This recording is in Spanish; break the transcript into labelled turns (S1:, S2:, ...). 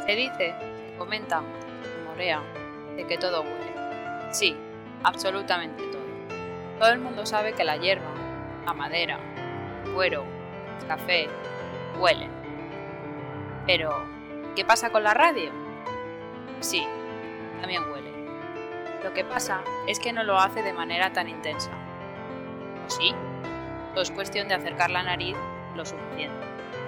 S1: Se dice, se comenta, se rumorea de que todo huele. Sí, absolutamente todo. Todo el mundo sabe que la hierba, la madera, el cuero, el café, huelen. Pero, ¿qué pasa con la radio? Sí, también huele. Lo que pasa es que no lo hace de manera tan intensa. ¿O sí? Todo es cuestión de acercar la nariz lo suficiente.